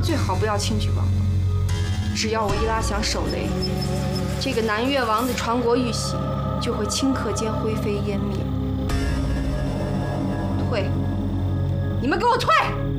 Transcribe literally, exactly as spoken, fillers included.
最好不要轻举妄动。只要我一拉响手雷，这个南越王的传国玉玺就会顷刻间灰飞烟灭。退！你们给我退！